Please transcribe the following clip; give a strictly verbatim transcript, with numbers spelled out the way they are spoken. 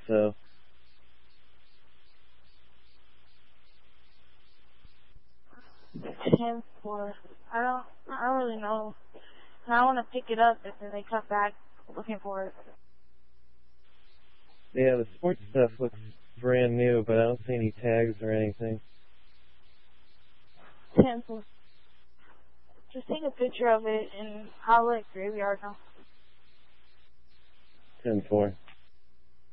so. ten four. I don't, I don't really know. And I want to pick it up and then they come back looking for it. Yeah, the sports stuff looks brand new, but I don't see any tags or anything. ten four. Just take a picture of it and I'll let Graveyard know. ten four.